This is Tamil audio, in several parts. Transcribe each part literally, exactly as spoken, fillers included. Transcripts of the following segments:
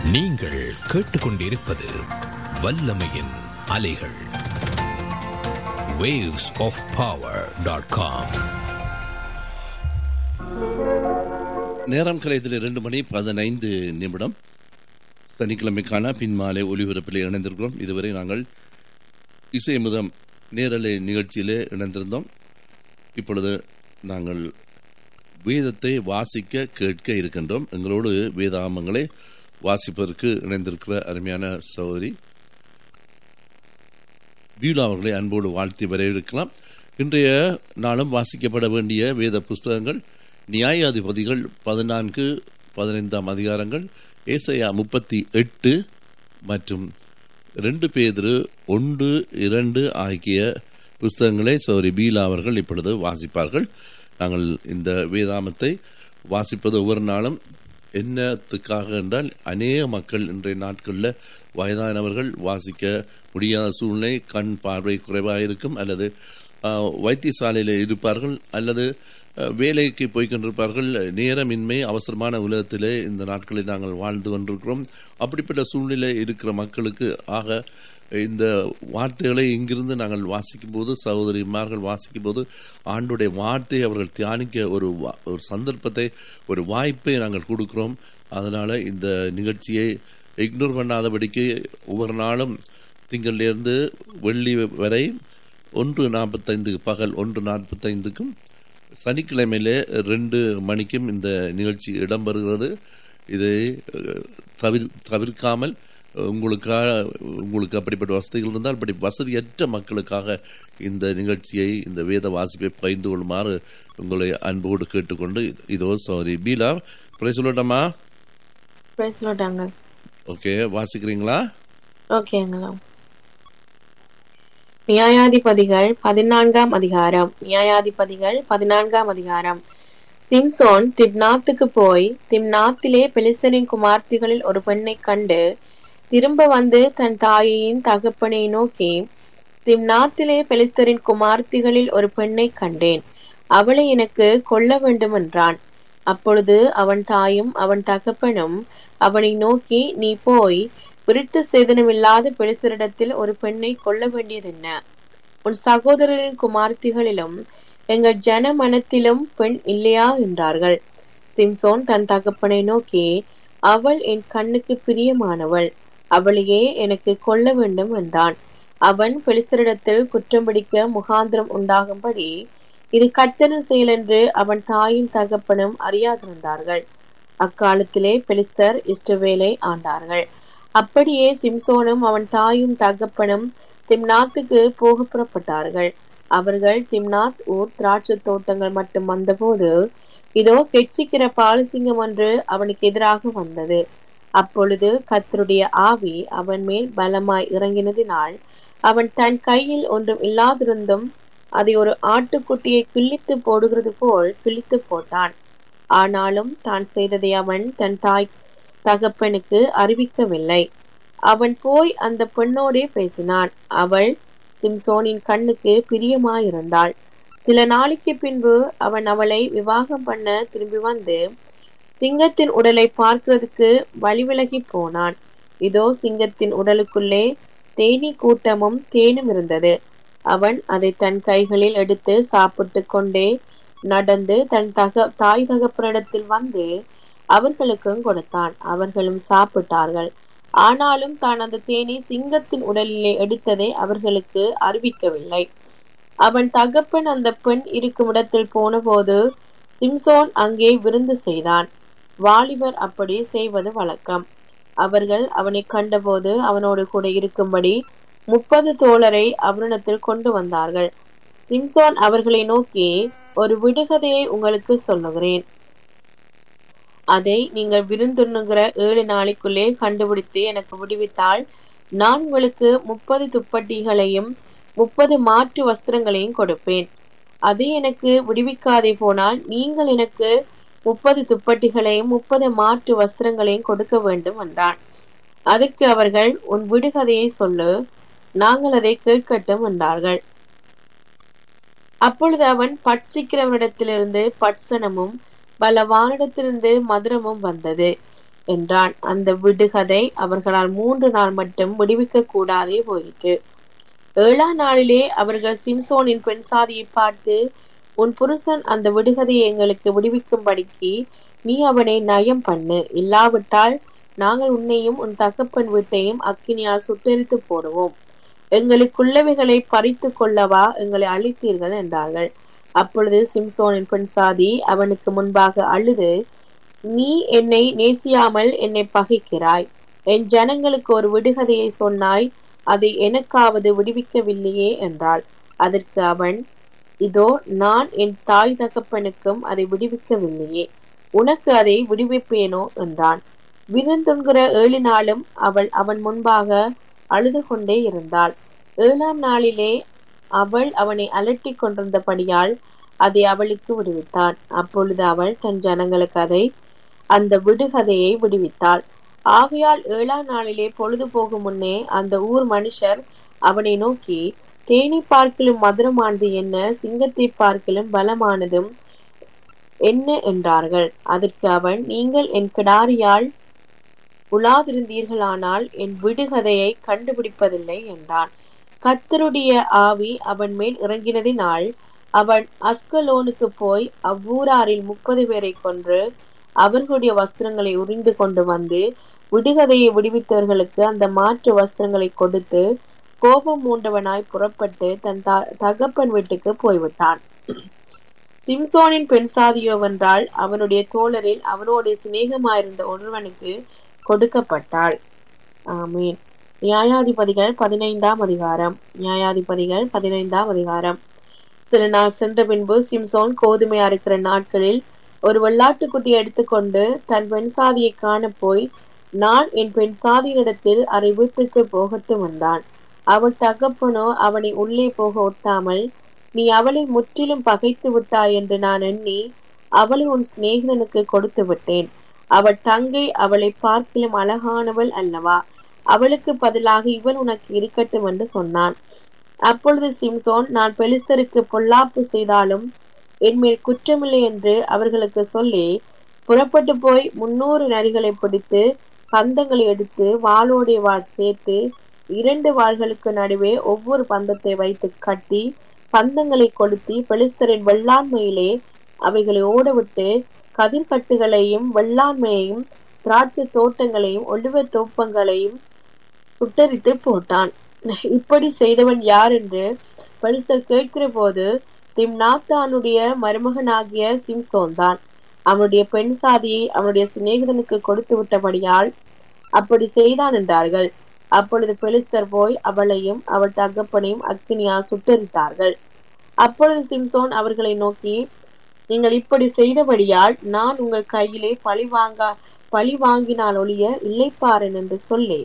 நீங்கள் கேட்டுக்கொண்டிருப்பது வல்லமையின் அலைகள். waves of power dot com. நேரம் கலையத்தில் இரண்டு மணி பதினைந்து நிமிடம். சனிக்கிழமைக்கான பின்மாலை ஒலிபரப்பிலே இணைந்திருக்கிறோம். இதுவரை நாங்கள் இசை முதம் நேரலை நிகழ்ச்சியிலே இணைந்திருந்தோம். இப்பொழுது நாங்கள் வேதத்தை வாசிக்க கேட்க இருக்கின்றோம். எங்களோடு வேதாகமங்களை வாசிப்பதற்கு இணைந்திருக்கிற அருமையான சகோதரி பீலா அவர்களை அன்போடு வாழ்த்தி வரவேற்கலாம். இன்றைய நாளும் வாசிக்கப்பட வேண்டிய வேத புஸ்தகங்கள் நியாயாதிபதிகள் பதினான்கு பதினைந்தாம் அதிகாரங்கள், ஏசாயா முப்பத்தி எட்டு மற்றும் ரெண்டு பேதுரு ஒன்று இரண்டு ஆகிய புஸ்தகங்களை சகோதரி பீலா அவர்கள் இப்பொழுது வாசிப்பார்கள். நாங்கள் இந்த வேதாமத்தை வாசிப்பது ஒவ்வொரு நாளும் என்னத்துக்காக என்றால், அநேக மக்கள் இன்றைய நாட்களில் வயதானவர்கள் வாசிக்க முடியாத சூழ்நிலை, கண் பார்வை குறைவாக இருக்கும், அல்லது வைத்தியசாலையில் இருப்பார்கள், அல்லது வேலைக்கு போய்கொண்டிருப்பார்கள். நேரமின்மை அவசரமான உலகத்திலே இந்த நாட்களில் நாங்கள் வாழ்ந்து கொண்டிருக்கிறோம். அப்படிப்பட்ட சூழ்நிலை இருக்கிற மக்களுக்கு ஆக இந்த வார்த்தைகளை இங்கிருந்து நாங்கள் வாசிக்கும் போது, சகோதரிமார்கள் வாசிக்கும் போது, ஆண்டுடைய வார்த்தையை அவர்கள் தியானிக்க ஒரு ஒரு சந்தர்ப்பத்தை, ஒரு வாய்ப்பை நாங்கள் கொடுக்கிறோம். அதனால் இந்த நிகழ்ச்சியை இக்னோர் பண்ணாதபடிக்கு ஒவ்வொரு நாளும் திங்களிலிருந்து வெள்ளி வரை ஒன்று நாற்பத்தைந்து பகல் ஒன்று நாற்பத்தைந்துக்கும் சனிக்கிழமையிலே ரெண்டு மணிக்கும் இந்த நிகழ்ச்சி இடம்பெறுகிறது. இதை தவிர தவிர்க்காமல் உங்களுக்காக உங்களுக்கு அப்படிப்பட்ட வசதிகள் இருந்தால், அப்படி வசதியற்ற மக்களுக்காக இந்த நிகழ்ச்சியை, இந்த வேத வாசிப்பை பகிர்ந்து கொள்ளுமாறு உங்களை அன்போடு கேட்டுக்கொண்டு, இதோ sorry Beela price சொல்லட்டாமா? Price சொல்லட்டாங்க. Okay, வாசிக்கிறீங்களா? ஓகேங்களா. நியாயாதிபதிகள் பதினான்காம் அதிகாரம். நியாயாதிபதிகள் பதினான்காம் அதிகாரம். சிம்சோன் திம்னாத்துக்கு போய் திம்னாத்திலே பெலிஸ்தரின் குமார்த்திகளில் ஒரு பெண்ணை கண்டு திரும்ப வந்து தன் தாயையின் தகப்பனை நோக்கி, திம்னாத்திலே பெலிஸ்தரின் குமார்த்திகளில் ஒரு பெண்ணை கண்டேன், அவளை எனக்கு கொல்ல வேண்டும் என்றான். அப்பொழுது அவன் தாயும் அவன் தகப்பனும் அவனை நோக்கி, நீ போய் விருத்த சேதனமில்லாத பெலிஸ்தரிடத்தில் ஒரு பெண்ணை கொல்ல வேண்டியதென்ன? உன் சகோதரரின் குமார்த்திகளிலும் எங்கள் ஜன மனத்திலும் பெண் இல்லையா என்றார்கள். சிம்சோன் தன் தகப்பனை நோக்கி, அவள் என் கண்ணுக்கு பிரியமானவள், அவளையே எனக்கு கொல்ல வேண்டும் என்றான். அவன் பெலிஸ்தரிடத்தில் குற்றம் பிடிக்க முகாந்திரம் உண்டாகும்படி இது கர்த்தரின் செயல் என்று அவன் தாயின் தகப்பனும் அறியாதிருந்தார்கள். அக்காலத்திலே பெலிஸ்தர் இஸ்ரவேலை ஆண்டார்கள். அப்படியே சிம்சோனும் அவன் தாயும் தகப்பனும் திம்னாத்துக்கு போக புறப்பட்டார்கள். அவர்கள் திம்னாத் ஊர் திராட்சை தோட்டங்கள் மட்டும் வந்தபோது, இதோ கெட்சிக்கிற பாலசிங்கம் ஒன்று அவனுக்கு எதிராக வந்தது. அப்பொழுது கர்த்தருடைய ஆவி அவன் மேல் பலமாய் இறங்கினதினால் அவன் தன் கையில் ஒன்றும் இல்லாதிருந்தும் அதை ஒரு ஆட்டுக்குட்டியை கிழித்து போடுகிறது போல் கிழித்து போட்டான். ஆனாலும் தான் செய்ததை அவன் தன் தாய் தகப்பனுக்கு அறிவிக்கவில்லை. அவன் போய் அந்த பெண்ணோடே பேசினான். அவள் சிம்சோனின் கண்ணுக்கு பிரியமாயிருந்தாள். சில நாளைக்கு பின்பு அவன் அவளை விவாகம் பண்ண திரும்பி வந்து சிங்கத்தின் உடலை பார்க்கிறதுக்கு வழிவிலகி போனான். இதோ சிங்கத்தின் உடலுக்குள்ளே தேனீ கூட்டமும் தேனும் இருந்தது. அவன் அதை தன் கைகளில் எடுத்து சாப்பிட்டு கொண்டே நடந்து தன் தக தாய் தகப்பனிடத்தில் வந்து அவர்களுக்கும் கொடுத்தான். அவர்களும் சாப்பிட்டார்கள். ஆனாலும் தான் அந்த தேனீ சிங்கத்தின் உடலிலே எடுத்ததை அவர்களுக்கு அறிவிக்கவில்லை. அவன் தகப்பன் அந்த பெண் இருக்கும் இடத்தில் போன போது சிம்சோன் அங்கே விருந்து செய்தான். வாலிபர் அப்படி செய்வது வழக்கம். அவர்கள் அவனை கண்டபோது அவனோடு கூட இருக்கும்படி முப்பது தோழரை அவனிடத்தில் கொண்டு வந்தார்கள். சிம்சோன் அவர்களை நோக்கி, ஒரு விடுகதையை உங்களுக்கு சொல்லுகிறேன், அதை நீங்கள் விருந்துண்ணுகிற ஏழு நாளைக்குள்ளே கண்டுபிடித்து எனக்கு விடுவித்தால் நான் உங்களுக்கு முப்பது துப்பட்டிகளையும் முப்பது மாற்று வஸ்திரங்களையும் கொடுப்பேன். அது எனக்கு விடுவிக்காதே போனால் நீங்கள் எனக்கு முப்பது துப்பட்டிகளையும் முப்பது மாற்று வஸ்திரங்களையும் கொடுக்க வேண்டும் என்றான். அதற்கு அவர்கள், உன் விடுகதையை சொல்லு, நாங்கள் அதை கேட்கட்டும் என்றார்கள். அப்பொழுது அவன் பட்சிக்கிறவனிடத்திலிருந்து பட்சணமும் பலவானிடத்திலிருந்து மதுரமும் வந்தது. என்றான். அந்த விடுகதை அவர்களால் மூன்று நாள் மட்டும் விடுவிக்க கூடாதே போயிற்று. ஏழாம் நாளிலே அவர்கள் சிம்சோனின் பெண் சாதியை பார்த்து, உன் புருஷன் அந்த விடுகதையை எங்களுக்கு விடுவிக்கும்படிக்கு நீ அவனை நயம் பண்ணு, இல்லாவிட்டால் நாங்கள் உன்னையும் உன் தகப்பன் வீட்டையும் அக்கினியால் சுட்டெரித்து போடுவோம். எங்களுக்குள்ளவைகளை பறித்து கொள்ளவா எங்களை அழித்தீர்கள் என்றார்கள். அப்பொழுது சிம்சோனின் பெண் சாதி அவனுக்கு முன்பாக அழுது, நீ என்னை நேசியாமல் என்னை பகைக்கிறாய். என் ஜனங்களுக்கு ஒரு விடுகதையை சொன்னாய், அதை எனக்காவது விடுவிக்கவில்லையே என்றாள். அதற்கு அவன், இதோ நான் என் தாய் தகப்பனுக்கும் அதை விடுவிக்கவில்லையே, உனக்கு அதை விடுவிப்பேனோ என்றான். விருந்துண்கிற ஏழு நாளும் அவள் அவன் முன்பாக அழுது கொண்டே இருந்தாள். ஏழாம் நாளிலே அவள் அவனை அலட்டி கொண்டிருந்தபடியால் அதை அவளுக்கு விடுவித்தான். அப்பொழுது அவள் தன் ஜனங்களுக்கு அதை அந்த விடுகதையை விடுவித்தாள். ஆகையால் ஏழாம் நாளிலே பொழுது போகும் முன்னே அந்த ஊர் மனுஷர் அவனை நோக்கி, தேனி பார்க்கிலும் மதுரமானது என்ன, சிங்கத்தை பார்க்கிலும் பலமானதும் என்ன என்றார்கள். அதற்கு அவன், நீங்கள் என் கிடாரியால் உலாதிருந்தீர்களானால் என் விடுகதையை கண்டுபிடிப்பதில்லை என்றான். கர்த்தருடைய ஆவி அவன் மேல் இறங்கினதினால் அவன் அஸ்கலோனுக்கு போய் அவ்வூராரில் முப்பது பேரை கொன்று அவர்களுடைய வஸ்திரங்களை உரிந்து கொண்டு வந்து விடுகதையை விடுவித்தவர்களுக்கு அந்த மாற்று வஸ்திரங்களை கொடுத்து கோபம் மூண்டவனாய் புறப்பட்டு தன் தகப்பன் வீட்டுக்கு போய்விட்டான். சிம்சோனின் பெண் சாதியோவென்றால் அவனுடைய தோழரில் அவனோடு சிநேகமாயிருந்த ஒருவனுக்கு கொடுக்கப்பட்டாள். ஆமீன். நியாயாதிபதிகள் பதினைந்தாம் அதிகாரம். நியாயாதிபதிகள் பதினைந்தாம் அதிகாரம். சில நாள் சென்ற பின்பு சிம்சோன் கோதுமை அறுக்கிற நாட்களில் ஒரு வெள்ளாட்டுக்குட்டியை எடுத்துக்கொண்டு தன் பெண் சாதியை காண போய், நான் என் பெண் சாதியினிடத்தில் அரை வீட்டுக்கு போகட்டும் என்றான். அவள் தகப்பனோ அவனை உள்ளே போக ஒட்டாமல், நீ அவளை முற்றிலும் பகைத்து விட்டாய் என்று நான் எண்ணி அவளை உன் சிநேகிதனுக்கு கொடுத்து விட்டேன். அவள் தங்கை அவளை பார்க்கிலும் அழகானவள் அல்லவா, அவளுக்கு பதிலாக இவள் உனக்கு இருக்கட்டும் என்று சொன்னான். அப்பொழுது சிம்சோன், நான் பெலிஸ்தருக்கு பொல்லாப்பு செய்தாலும் என்மேல் குற்றமில்லை என்று அவர்களுக்கு சொல்லி புறப்பட்டு போய் முன்னூறு நரிகளை பிடித்து பந்தங்களை எடுத்து வாளோடைய வாள் சேர்த்து இரண்டு வாள்களுக்கு நடுவே ஒவ்வொரு பந்தத்தை வைத்து கட்டி பந்தங்களை கொளுத்தி பெலிஸ்தரின் வெள்ளாண்மையிலே அவைகளை ஓடவிட்டு கதிர்கட்டுகளையும் வெள்ளாண்மையையும் திராட்சை தோட்டங்களையும் ஒளிவ தோப்பங்களையும் சுட்டரித்து போட்டான். இப்படி செய்தவன் யார் என்று பெலிஸ்தர் கேட்கிற போது திம்னாத்தானுடைய மருமகனாகிய சிம்சோன் தான். அவனுடைய பெண் சாதியை அவனுடைய சிநேகிதனுக்கு கொடுத்து விட்டபடியால் அப்படி செய்தான் என்றார்கள். அப்பொழுது பெலிஸ்தர் போய் அவளையும் அவள் தகப்பனையும் அக்கினியால் சுட்டரித்தார்கள். அப்பொழுது சிம்சோன் அவர்களை நோக்கி, நீங்கள் இப்படி செய்தபடியால் நான் உங்கள் கையிலே பழி வாங்க பழி வாங்கினால் ஒழிய இல்லைப்பாரன் என்று சொல்லி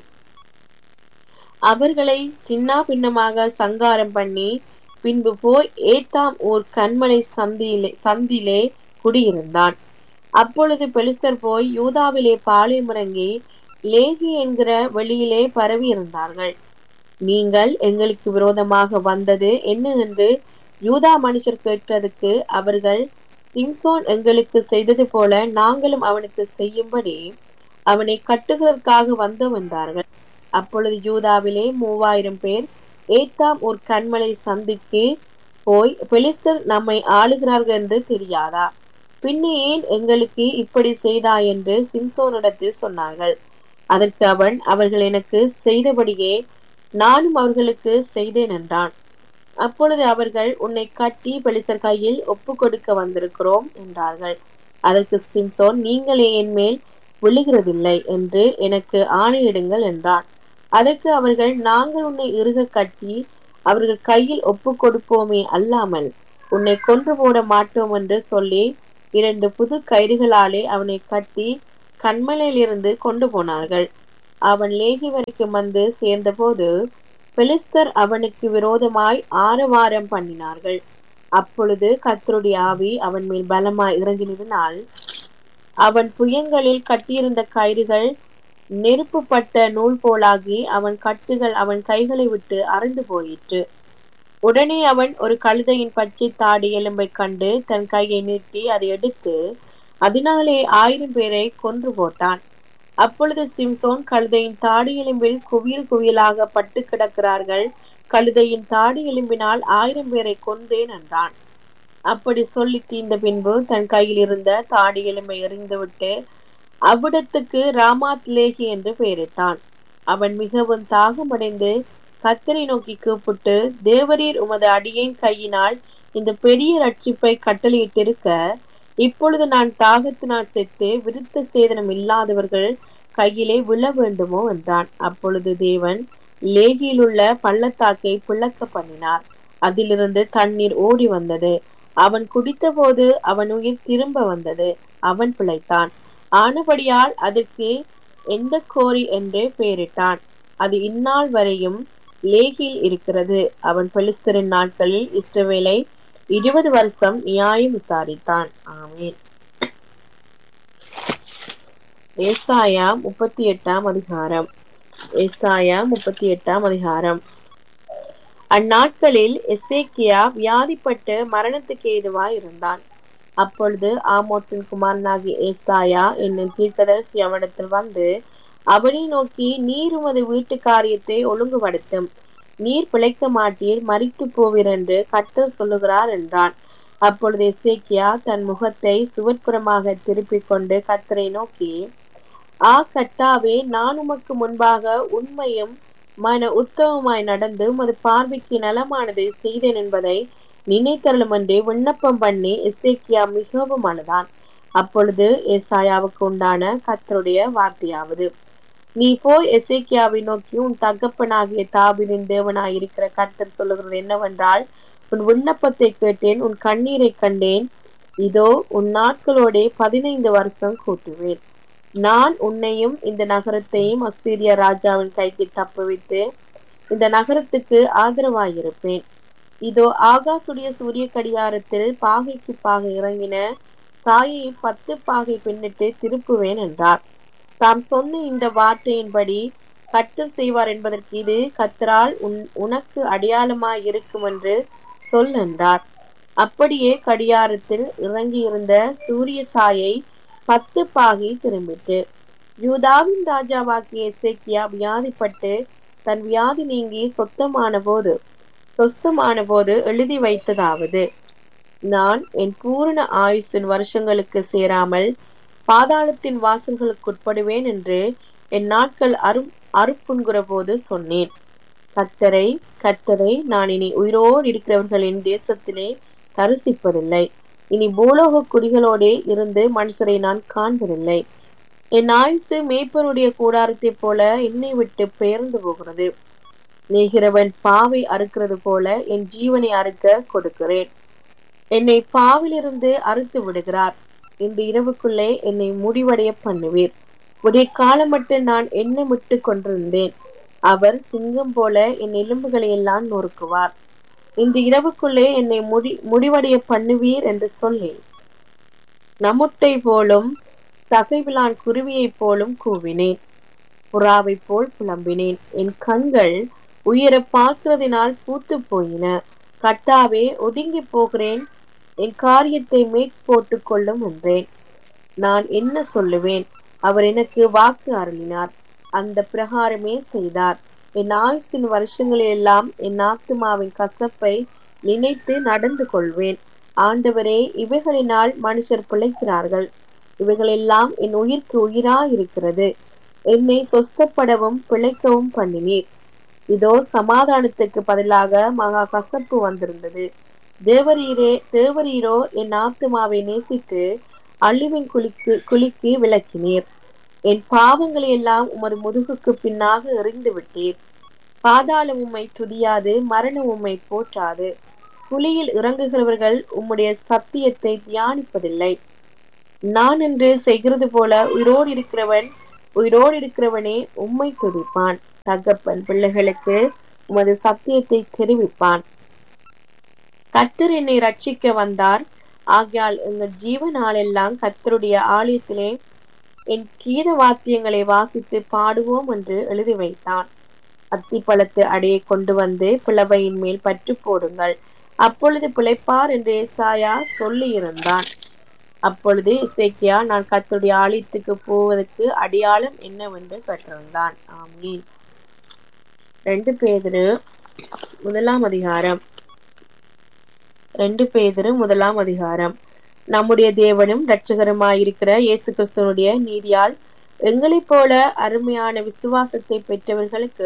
அவர்களை சின்னா பின்னமாக சங்காரம் பண்ணி பின்பு போய் ஏத்தாம் ஊர் கண்மலை சந்தியிலே சந்திலே குடியிருந்தான். அப்பொழுது பெலிஸ்தர் போய் யூதாவிலே பாளையமிறங்கி லேகி என்கிற வெளியிலே பரவி இருந்தார்கள். நீங்கள் எங்களுக்கு விரோதமாக வந்தது என்ன என்று யூதா மனுஷர் கேட்டதுக்கு அவர்கள், சிம்சோன் எங்களுக்கு செய்தது போல நாங்களும் அவனுக்கு செய்யும்படி அவனை கட்டுகிறதற்காக வந்தோம் என்றார்கள். அப்பொழுது யூதாவிலே மூவாயிரம் பேர் ஏத்தாம் ஒரு கண்மலை சந்திக்கு போய், பெலிஸ்தர் நம்மை ஆளுகிறார்கள் என்று தெரியாதா, பின்னே ஏன் எங்களுக்கு இப்படி செய்தாய் என்று சிம்சோனிடத்தில் சொன்னார்கள். அதற்கு அவன், அவர்கள் எனக்கு செய்தபடியே நானும் அவர்களுக்கு செய்தேன் என்றான். அப்பொழுது அவர்கள், உன்னை கட்டி பெலிஸ்தர் கையில் ஒப்பு கொடுக்க வந்திருக்கிறோம் என்றார்கள். அதற்கு சிம்சோன், நீங்களே என் மேல் விழுகிறதில்லை என்று எனக்கு ஆணையிடுங்கள் என்றான். அதற்கு அவர்கள், நாங்கள் உன்னை இறுக கட்டி அவர்கள் கையில் ஒப்பு கொடுப்போமே அல்லாமல் உன்னை கொன்று போட மாட்டோம் என்று சொல்லி இரண்டு புது கயிறுகளாலே அவனை கட்டி கண்மலையிலிருந்து கொண்டு போனார்கள். அவன் லேகி வரைக்கும் வந்து சேர்ந்த போது பெலிஸ்தர் அவனுக்கு விரோதமாய் ஆரவாரம் பண்ணினார்கள். அப்பொழுது கர்த்தருடைய ஆவி அவன் மேல் பலமாய் இறங்கினதினால் அவன் புயங்களில் கட்டியிருந்த கயிறுகள் நெருப்புப்பட்ட நூல் போலாகி அவன் கட்டுகள் அவன் கைகளை விட்டு அறுந்து போயிற்று. உடனே அவன் ஒரு கழுதையின் பச்சை தாடி எலும்பை கண்டு தன் கையை நீட்டி அதை எடுத்து அதனாலே ஆயிரம் பேரை கொன்று போட்டான். அப்பொழுது சிம்சோன், கழுதையின் தாடி எலும்பில் குவியல் குவியலாக பட்டு கிடக்கிறார்கள், கழுதையின் தாடி எலும்பினால் ஆயிரம் பேரை கொன்றேன் என்றான். அப்படி சொல்லி தீர்ந்த பின்பு தன் கையில் இருந்த தாடி எலும்பை எறிந்துவிட்டு அவ்விடத்துக்கு ராமாத் லேகி என்று பெயரிட்டான். அவன் மிகவும் தாகமடைந்து கர்த்தரை நோக்கி கூப்பிட்டு, தேவரீர் உமது அடியேன் கையினால் இந்த பெரிய ரட்சிப்பை கட்டளையிட்டிருக்க, இப்பொழுது நான் தாகத்தினால் செத்து விருத்த சேதனம் இல்லாதவர்கள் கையிலே விழ வேண்டுமோ என்றான். அப்பொழுது தேவன் லேகியில் உள்ள பள்ளத்தாக்கை பிளக்க பண்ணினார். அதிலிருந்து தண்ணீர் ஓடி வந்தது. அவன் குடித்த போது அவன் உயிர் திரும்ப வந்தது. அவன் பிழைத்தான். ஆனபடியால் அதற்கு எந்த கோரி என்று பெயரிட்டான். அது இந்நாள் வரையும் லேகியில் இருக்கிறது. அவன் பெலிஸ்தரின் நாட்களில் இஸ்ரவேலை இருபது வருஷம் நியாயம் விசாரித்தான். ஆமென். ஏசாயா முப்பத்தி எட்டாம் அதிகாரம். ஏசாயா முப்பத்தி எட்டாம் அதிகாரம். அந்நாட்களில் எசேக்கியா வியாதிப்பட்டு மரணத்துக்கு ஏதுவாய் இருந்தான். அப்பொழுது ஆமோத்சின் குமாரனாகிய ஏசாயா என்னும் தீர்க்கதரிசி அவனிடத்தில் வந்து அவனை நோக்கி, நீர் உமது வீட்டு காரியத்தை ஒழுங்குபடுத்தும், நீர் பிழைக்க மாட்டீர், மரித்து போவீர் என்று கர்த்தர் சொல்லுகிறார் என்றான். அப்பொழுது எசேக்கியா தன் முகத்தை சுவர்புறமாக திருப்பிக் கொண்டு கர்த்தரை நோக்கி, ஆ கர்த்தாவே, நான் உமக்கு முன்பாக உண்மையும் மன உத்தமமாய் நடந்து உமது பார்வைக்கு நலமானதை செய்தேன் என்பதை நினைத்தருளும் என்று விண்ணப்பம் பண்ணி எசேக்கியா மிகவும் அழுதான். அப்பொழுது ஏசாயாவுக்கு உண்டான கர்த்தருடைய வார்த்தையாவது, நீ போய் எசேக்கியாவை நோக்கி, உன் தகப்பனாகிய தாவீதின் தேவனாய் இருக்கிற கர்த்தர் சொல்லுகிறது என்னவென்றால், உன் விண்ணப்பத்தை கேட்டேன், உன் கண்ணீரை கண்டேன். இதோ உன் நாட்களோட பதினைந்து வருஷம் கூட்டுவேன். நான் உன்னையும் இந்த நகரத்தையும் அசீரியா ராஜாவின் கைக்கு தப்புவித்து இந்த நகரத்துக்கு ஆதரவாயிருப்பேன். இதோ ஆகாசுடைய சூரிய கடியாரத்தில் பாகைக்கு பாகை இறங்கின சாயை பத்து பாகை பின்னிட்டு திருப்புவேன் என்றார். தாம் சொன்ன இந்த வார்த்தையின்படி கர்த்தர் செய்வார் என்பதற்கு இது கர்த்தரால் உன் உனக்கு அடையாளமாய் இருக்கும் என்று சொல் என்றார். அப்படியே கடியாரத்தில் இறங்கியிருந்த சூரிய சாயை பத்து பாகை திரும்பிட்டு. யூதாவின் ராஜாவாகிய எசேக்கியா வியாதிப்பட்டு தன் வியாதி நீங்கி சொத்தமான போது சொஸ்தமான போது எழுதி வைத்ததாவது, நான் என் பூரண ஆயுசின் வருஷங்களுக்கு சேராமல் பாதாளத்தின் வாசல்களுக்கு உட்படுவேன் என்று என் நாட்கள் அரு அறுப்புண்கிற போது சொன்னேன். கர்த்தரை கர்த்தரை நான் இனி உயிரோடு இருக்கிறவர்களின் தேசத்திலே தரிசிப்பதில்லை. இனி பூலோக குடிகளோடே இருந்து மனுஷரை நான் காண்பதில்லை. என் ஆயுசு மேய்ப்பனுடைய கூடாரத்தை போல என்னை விட்டு பெயர்ந்து போகிறது. நெய்கிறவன் பாவை அறுக்கிறது போல என் ஜீவனை அறுக்க கொடுக்கிறேன். என்னை பாவிலிருந்து அறுத்து விடுகிறார். இந்த இரவுக்குள்ளே என்னை முடிவடைய பண்ணுவீர். உடைய காலம் மட்டும் நான் எண்ணமிட்டு கொண்டிருந்தேன். அவர் சிங்கம் போல என் எலும்புகளை எல்லாம் நொறுக்குவார். இந்த இரவுக்குள்ளே என்னை முடி முடிவடைய பண்ணுவீர் என்று சொல்லி நமுட்டை போலும் தகைவிலான் குருவியை போலும் கூவினேன். புறாவை போல் புலம்பினேன். என் கண்கள் உயர பார்க்கிறதினால் பூத்து போயின. கர்த்தாவே, ஒதுங்கி போகிறேன், என் காரியத்தை மேற் போட்டு கொள்ளும் என்றேன். நான் என்ன சொல்லுவேன்? அவர் எனக்கு வாக்கு அருளினார், அந்த பிரகாரமே செய்தார். என் ஆயுசின் வருஷங்களில் எல்லாம் என் ஆத்துமாவின் கசப்பை நினைத்து நடந்து கொள்வேன். ஆண்டவரே, இவைகளினால் மனுஷர் பிழைக்கிறார்கள். இவைகளெல்லாம் என் உயிர்க்கு உயிரா இருக்கிறது. என்னை சொஸ்தப்படவும் பிழைக்கவும் பண்ணினீர். இதோ சமாதானத்துக்கு பதிலாக மகா கசப்பு வந்திருந்தது. தேவரீரே தேவரீரோ என் ஆத்துமாவை நேசித்து அழிவின் குளிக்கு குளிக்கு விளக்கினீர். என் பாவங்களை எல்லாம் உமது முதுகுக்கு பின்னாக எறிந்து விட்டீர். பாதாளம் உம்மை துதியாது, மரணம் உம்மை போற்றாது. குழியில் இறங்குகிறவர்கள் உம்முடைய சத்தியத்தை தியானிப்பதில்லை. நான் என்று செய்கிறது போல உயிரோடு இருக்கிறவன் உயிரோடு இருக்கிறவனே உம்மை துதிப்பான். தகப்பன் பிள்ளைகளுக்கு உமது சத்தியத்தை தெரிவிப்பான். கர்த்தர் என்னை ரட்சிக்க வந்தார். ஆகையால் எங்கள் ஜீவனாலெல்லாம் கர்த்தருடைய ஆலயத்திலே என் கீத வாத்தியங்களை வாசித்து பாடுவோம் என்று எழுதி வைத்தான். அத்திப்பழத்து அடையை கொண்டு வந்து பிளவையின் மேல் பற்று போடுங்கள், அப்பொழுது பிழைப்பார் என்று ஏசாயா சொல்லி இருந்தான். அப்பொழுது இசைக்கியா, நான் கர்த்தருடைய ஆலயத்துக்கு போவதற்கு அடையாளம் என்னவென்று கேட்டிருந்தான். ஆமீன். ரெண்டு பேதுரு முதலாம் அதிகாரம் ரெண்டு பேதுரு முதலாம் அதிகாரம். நம்முடைய தேவனும் இரட்சகருமாயிருக்கிற இயேசு கிறிஸ்துவனுடைய நீதியால் எங்களைப் போல அருமையான விசுவாசத்தை பெற்றவர்களுக்கு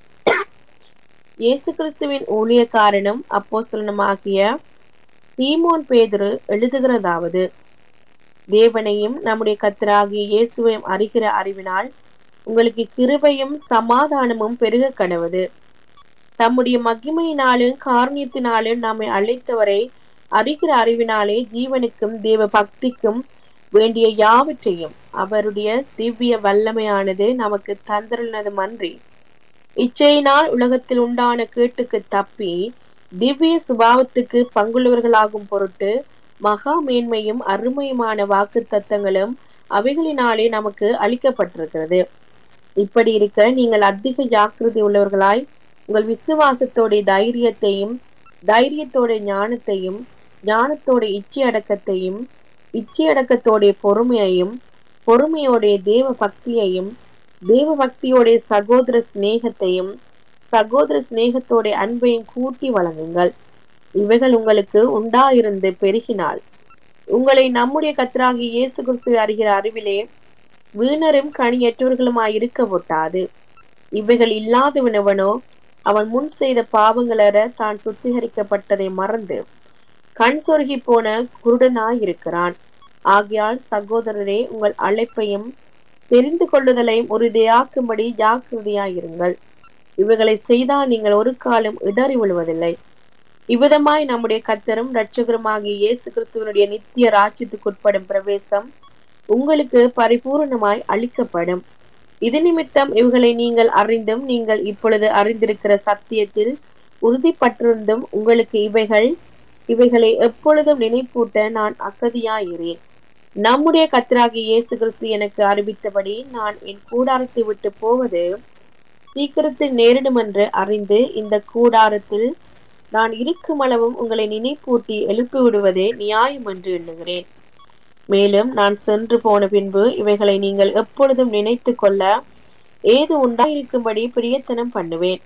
இயேசு கிறிஸ்துவின் ஊழியக்காரனும் அப்போஸ்தலனுமாகிய சீமோன் பேதுரு எழுதுகிறதாவது: தேவனையும் நம்முடைய கர்த்தராகிய இயேசுவையும் அறிகிற அறிவினால் உங்களுக்கு கிருபையும் சமாதானமும் பெருக கடவது. தம்முடைய மகிமையினாலும் காருண்யத்தினாலும் நம்மை அழைத்தவரை அறிகிற அறிவினாலே ஜீவனுக்கும் தேவ பக்திக்கும் வேண்டிய யாவற்றையும் அவருடைய திவ்ய வல்லமையானது நமக்கு தந்திருந்ததும் அன்றி, இச்சையினால் உலகத்தில் உண்டான கேட்டுக்கு தப்பி திவ்ய சுபாவத்துக்கு பங்குள்ளவர்களாகும் பொருட்டு மகா மேன்மையும் அருமையுமான வாக்கு தத்தங்களும் அவைகளினாலே நமக்கு அளிக்கப்பட்டிருக்கிறது. இப்படி இருக்க நீங்கள் அதிக ஜாக்கிரதை உள்ளவர்களாய் உங்கள் விசுவாசத்தோட தைரியத்தையும் தைரியத்தோட ஞானத்தையும் ஞானத்தோட இச்சை அடக்கத்தையும் இச்சை அடக்கத்தோடைய பொறுமையையும் பொறுமையோடைய தேவ பக்தியையும் தேவ பக்தியோடைய சகோதர சிநேகத்தையும் சகோதர சிநேகத்தோட அன்பையும் கூட்டி வழங்குங்கள். இவைகள் உங்களுக்கு உண்டாயிருந்து பெருகினால் உங்களை நம்முடைய கர்த்தராகிய இயேசு கிறிஸ்துவை அறிகிற அறிவிலே வீணரும் கனியற்றவர்களுமாய் இருக்க ஒட்டாது. இவைகள் இல்லாதவனவனோ அவன் முன் செய்த பாவங்களற தான் சுத்திகரிக்கப்பட்டதை மறந்து கண் சொருகி போன குருடனாயிருக்கிறான். ஆகையால் சகோதரரே, உங்கள் அழைப்பையும் தெரிந்து கொள்ளுதலையும் உறுதியாக்கும்படி ஜாக்கிரதையாயிருங்கள். இவைகளை செய்தால் நீங்கள் ஒரு காலம் இடறி விழுவதில்லை. இவ்விதமாய் நம்முடைய கர்த்தரும் இரட்சகருமாகிய இயேசு கிறிஸ்துவனுடைய நித்திய ராஜ்யத்துக்குட்படும் பிரவேசம் உங்களுக்கு பரிபூர்ணமாய் அளிக்கப்படும். இது நிமித்தம் இவைகளை நீங்கள் அறிந்தும் நீங்கள் இப்பொழுது அறிந்திருக்கிற சத்தியத்தில் உறுதிப்பட்டிருந்தும் உங்களுக்கு இவைகள் இவைகளை எப்பொழுதும் நினைப்பூட்ட நான் அசதியாயிரேன். நம்முடைய கர்த்தராகிய இயேசு கிறிஸ்து எனக்கு அறிவித்தபடி நான் என் கூடாரத்தை விட்டு போவது சீக்கிரத்தில் நேரிடும் என்று அறிந்து இந்த கூடாரத்தில் நான் இருக்கும் அளவும் உங்களை நினைப்பூட்டி எழுப்பி விடுவதே நியாயம் என்று எண்ணுகிறேன். மேலும் நான் சென்று போன பின்பு இவைகளை நீங்கள் எப்பொழுதும் நினைத்து கொள்ள ஏது உண்டாயிருக்கும்படி பிரியத்தனம் பண்ணுவேன்.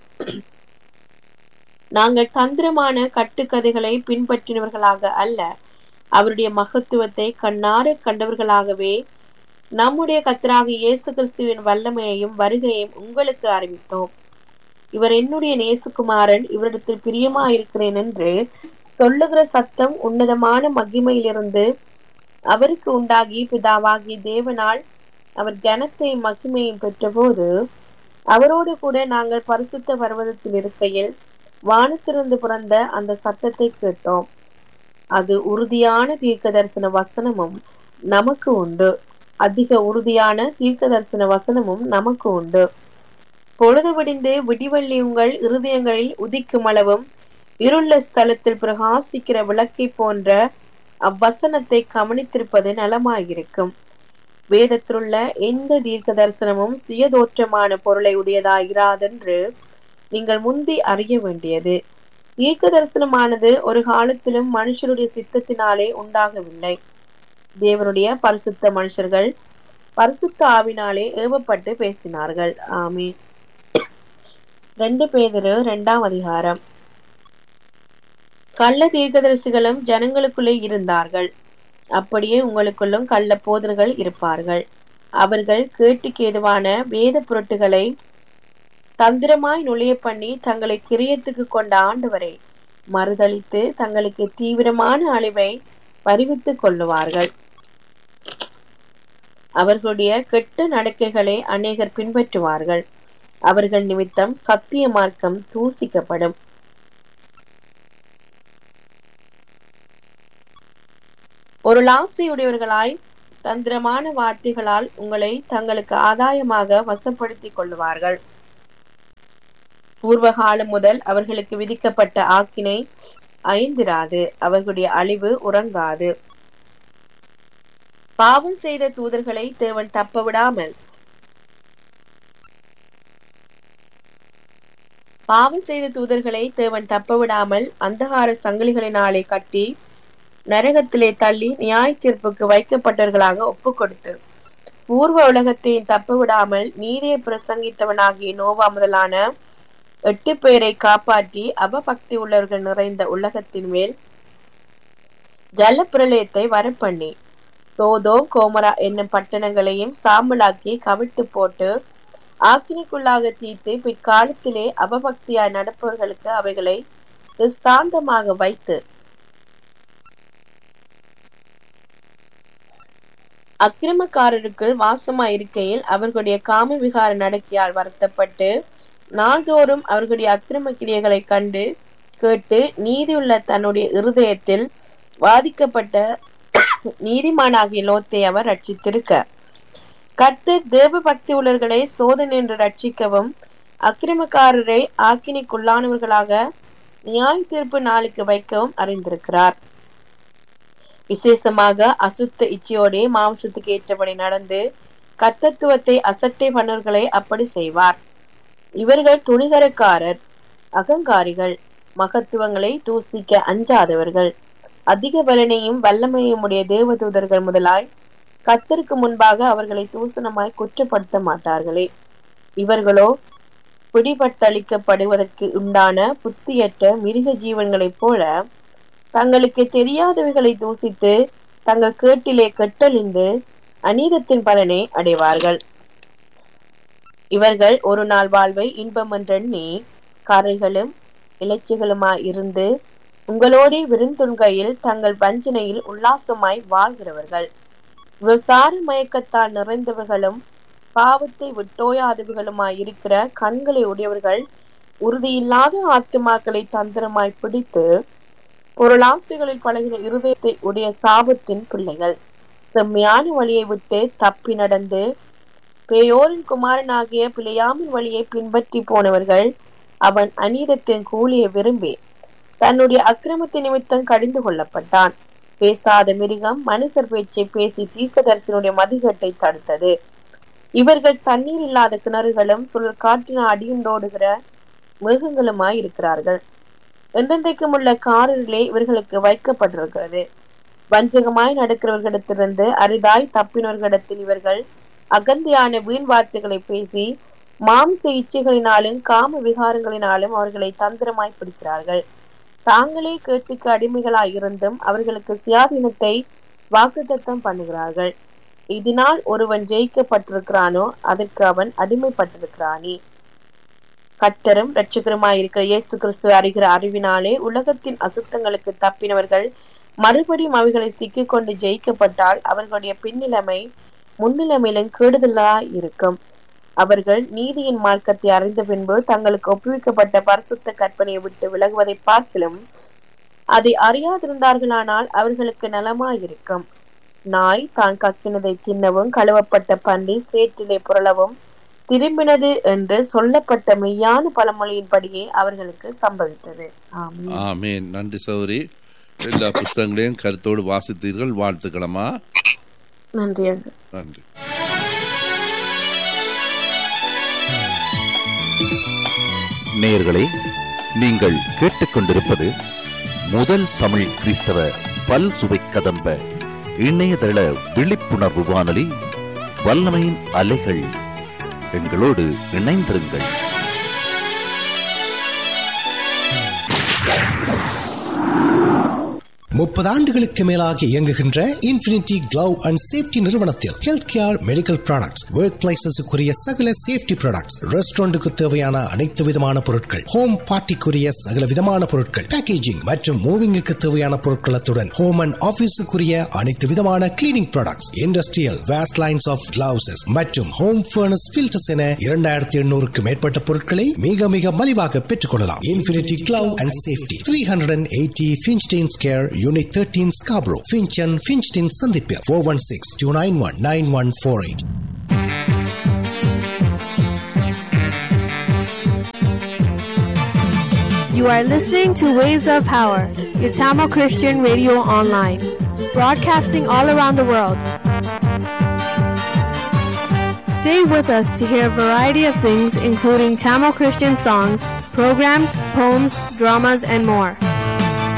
நாங்கள் தந்திரமான கட்டுக்கதைகளை பின்பற்றினவர்களாக அல்ல, அவருடைய மகத்துவத்தை கண்ணார கண்டவர்களாகவே நம்முடைய கர்த்தராகிய இயேசு கிறிஸ்துவின் வல்லமையையும் வருகையையும் உங்களுக்கு அறிவித்தோம். இவர் என்னுடைய நேசகுமாரன், இவரிடத்தில் பிரியமாயிருக்கிறேன் என்று சொல்லுகிற சத்தம் உன்னதமான மகிமையிலிருந்து அவருக்கு உண்டாகி பிதாவாகி தேவனால் அவர் கனத்தையும் மகிமையும் பெற்றபோது அவரோடு கூட நாங்கள் பரிசுத்த பர்வதத்தில் இருக்கையில் வானத்திலிருந்து பிறந்த அந்த சத்தத்தை கேட்டோம். அது உறுதியான தீர்க்க தரிசன வசனமும் நமக்கு உண்டு. அதிக உறுதியான தீர்க்க தரிசன வசனமும் நமக்கு உண்டு. பொழுது விடிந்து விடிவெள்ளி உங்கள் இருதயங்களில் உதிக்கும் அளவும் இருள ஸ்தலத்தில் பிரகாசிக்கிற விளக்கை போன்ற அவ்வசனத்தை கவனித்திருப்பது நலமாயிருக்கும். வேதத்திலுள்ள எந்த தீர்க்க தரிசனமும் சுயதோற்றமான பொருளை உடையதாயிராதென்று நீங்கள் முந்தி அறிய வேண்டியது. தீர்க்க தரிசனமானது ஒரு காலத்திலும் மனுஷருடைய சித்தத்தினாலே உண்டாகவில்லை. தேவனுடைய பரிசுத்த மனுஷர்கள் பரிசுத்த ஆவினாலே ஏவப்பட்டு பேசினார்கள். ஆமீன். ரெண்டு பேதுரு இரண்டாம் அதிகாரம். கள்ள தீர்க்கதரிசிகளும் ஜனங்களுக்குள்ளே இருந்தார்கள், அப்படியே உங்களுக்குள்ளும் கள்ள போதர்கள் இருப்பார்கள். அவர்கள் கேட்டுக்கு ஏதுவான வேத பொருட்டுகளை தந்திரமாய் நுழைய பண்ணி தங்களை கிரியத்துக்கு கொண்ட ஆண்டவரை மறுதளித்து தங்களுக்கு தீவிரமான அழிவை பறிவித்துக் கொள்ளுவார்கள். அவர்களுடைய கெட்ட நடக்கைகளை அநேகர் பின்பற்றுவார்கள். அவர்கள் நிமித்தம் சத்திய மார்க்கம் தூசிக்கப்படும். ஒரு லாசையுடையவர்களாய் தந்திரமான வார்த்தைகளால் உங்களை தங்களுக்கு ஆதாயமாக வசப்படுத்திக் கொள்ளுவார்கள். பூர்வகாலம் முதல் அவர்களுக்கு விதிக்கப்பட்ட ஆக்கினை ஐந்திராது, அவர்களுடைய அழிவு உறங்காது. பாவம் செய்த தூதர்களை தேவன் தப்ப விடாமல் பாவம் செய்த தூதர்களை தேவன் தப்ப விடாமல் அந்தகார சங்கிலிகளினாலே கட்டி நரகத்திலே தள்ளி நியாய தீர்ப்புக்கு வைக்கப்பட்டவர்களாக ஒப்பு கொடுத்து பூர்வ உலகத்தை தப்பு விடாமல் நீதியை பிரசங்கித்தவனாகிய நோவா முதலான எட்டு பேரை காப்பாற்றி அபபக்தி உள்ளவர்கள் நிறைந்த உலகத்தின் மேல் ஜல பிரளயத்தை வரப்பண்ணி சோதோம் கோமரா என்னும் பட்டணங்களையும் சாம்பலாக்கி கவிழ்த்து போட்டு ஆக்கினிக்குள்ளாக தீர்த்து பிற்காலத்திலே அபபக்தியாய் நடப்பவர்களுக்கு அவைகளை திஸ்தாந்தமாக வைத்து அக்கிரமக்காரருக்குள் வாசமாயிருக்கையில் அவர்களுடைய காம விகார நடக்கையால் வருத்தப்பட்டு நாள்தோறும் அவர்களுடைய அக்கிரம கிரியைகளை கண்டு கேட்டு நீதியுள்ள தன்னுடைய இருதயத்தில் வாதிக்கப்பட்ட நீதிமானாகிய லோத்தை அவர் ரட்சித்திருக்க கர்த்தர் தேவ பக்தி உள்ளவர்களை சோதனை என்று ரட்சிக்கவும் அக்கிரமக்காரரை ஆக்கினிக்குள்ளானவர்களாக நியாய தீர்ப்பு நாளுக்கு வைக்கவும் அறிந்திருக்கிறார். விசேஷமாக அசுத்த இச்சையோடே மாம்சத்துக்கு ஏற்றபடி நடந்து கர்த்தத்துவத்தை அசட்டை பண்ணவர்களை அப்படி செய்வார். இவர்கள் துணிகரக்காரர், அகங்காரிகள், மகத்துவங்களை தூசிக்க அஞ்சாதவர்கள், அதிக பலனையும் வல்லமையும் உடைய தேவதூதர்கள் முதலாய் கர்த்தருக்கு முன்பாக அவர்களை தூசணமாய் குற்றப்படுத்த மாட்டார்களே. இவர்களோ பிடிபட்டளிக்கப்படுவதற்கு உண்டான புத்தியற்ற மிருக ஜீவன்களைப் போல தங்களுக்கு தெரியாதவைகளை தூசித்து தங்கள் கேட்டிலே கெட்டழிந்து அநீதத்தின் பலனை அடைவார்கள். இவர்கள் ஒரு நாள் வாழ்வை இன்பம் என்றெண்ணி கரைகளும் இலைச்சிகளுமாய் இருந்து உங்களோடே விருந்துண்கையில் தங்கள் வஞ்சனையில் உல்லாசமாய் வாழ்கிறவர்கள். விசார மயக்கத்தால் நிறைந்தவர்களும் பாவத்தை விட்டோயாதவர்களுமாய் இருக்கிற கண்களை உடையவர்கள் உறுதியில்லாத ஆத்துமாக்களை தந்திரமாய் பிடித்து பொருளாசைகளில் பழகிற இருதயத்தை உடைய சாபத்தின் பிள்ளைகள். செம்மையான வழியை விட்டு தப்பி நடந்து பேயோரின் குமாரனாகிய பிழையாமின் வழியை பின்பற்றி போனவர்கள். அவன் அநீதத்தின் கூலியை விரும்பி தன்னுடைய அக்கிரமத்தின் நிமித்தம் கடிந்து கொள்ளப்பட்டான். பேசாத மிருகம் மனுஷர் பேச்சை பேசி தீர்க்கதரிசனுடைய மதிகட்டை தடுத்தது. இவர்கள் தண்ணீர் இல்லாத கிணறுகளும் சுழல் காற்றின அடியுண்டோடுகிற மிருகங்களுமாய் இருக்கிறார்கள். என்றென்றைக்கும் உள்ள காரிலே இவர்களுக்கு வைக்கப்பட்டிருக்கிறது. வஞ்சகமாய் நடக்கிறவர்களிடத்திலிருந்து அரிதாய் தப்பினவர்களிடத்தில் இவர்கள் அகந்தியான வீண் வார்த்தைகளை பேசி மாம்ச இச்சைகளினாலும் காம விகாரங்களினாலும் அவர்களை தந்திரமாய் பிடிக்கிறார்கள். தாங்களே கேட்டுக்கு அடிமைகளாய் இருந்தும் அவர்களுக்கு சுயாதீனத்தை வாக்குத்தத்தம் பண்ணுகிறார்கள். இதனால் ஒருவன் ஜெயிக்கப்பட்டிருக்கிறானோ அதற்கு அவன் அடிமைப்பட்டிருக்கிறானே. கர்த்தரும் இரட்சகருமாய் இருக்கிற இயேசு கிறிஸ்துவை அறிகிற அறிவினாலே உலகத்தின் அசுத்தங்களுக்கு தப்பினவர்கள் மறுபடியும் அவைகளை சிக்கிக் கொண்டு ஜெயிக்கப்பட்டால் அவர்களுடைய பின்னிலைமை முன்னிலைமையிலும் கேடுதலாய் இருக்கும். அவர்கள் நீதியின் மார்க்கத்தை அறிந்த பின்பு தங்களுக்கு ஒப்புவிக்கப்பட்ட பரிசுத்த கற்பனையை விட்டு விலகுவதை பார்க்கிலும் அதை அறியாதிருந்தார்களானால் அவர்களுக்கு நலமாயிருக்கும். நாய் தான் கக்கினதை தின்னவும் கழுவப்பட்ட பன்றி சேற்றிலே புரளவும் திரும்பினது என்று சொல்லப்பட்ட மெய்யான பழமொழியின்படியே அவர்களுக்கு சம்பவித்தது. ஆமேன். நன்றி சௌரி. எல்லா புஸ்தகங்களையும் கருத்தோடு வாசித்தீர்கள். வாழ்த்துக்களமா. நன்றி. நன்றி. நேயர்களே, நீங்கள் கேட்டுக்கொண்டிருப்பது முதல் தமிழ் கிறிஸ்தவ பல் சுவை கதம்ப இணையதள விழிப்புணர்வு வானொலி வல்லமையின் அலைகள். எங்களோடு இணைந்திருங்கள். முப்பது ஆண்டுகளுக்கு மேலாக இயங்குகின்ற இன்ஃபினிட்டி கிளவ் அண்ட் சேஃப்டி நிறுவனத்தில் health care, medical products, work பிளேசஸுக்குரிய சகல சேஃப்டி ப்ராடக்ட்ஸ், ரெஸ்டாரண்ட்டுக்கு தேவையான அனைத்து விதமான பொருட்கள், ஹோம் பார்ட்டிக்குரிய சகல விதமான பொருட்கள், பேக்கேஜிங் மற்றும் மூவிங்குக்கு தேவையான பொருட்களத்துடன் ஹோம் அண்ட் ஆபீஸுக்குரிய அனைத்து விதமான cleaning products, industrial waste lines of gloves மற்றும் ஹோம் ஃபர்னஸ் ஃபில்டர்ஸ் என இரண்டாயிரத்தி எண்ணூறுக்கு மேற்பட்ட பொருட்களை மிக மிக மலிவாக பெற்றுக் கொள்ளலாம். Infinity glove and safety, three hundred eighty Finchdene Square, Unit thirteen, Scarborough, Finch and Finchdene Sandipia, four one six, two nine one, nine one four eight. You are listening to Waves of Power, your Tamil Christian radio online, broadcasting all around the world. Stay with us to hear a variety of things, including Tamil Christian songs, programs, poems, dramas, and more.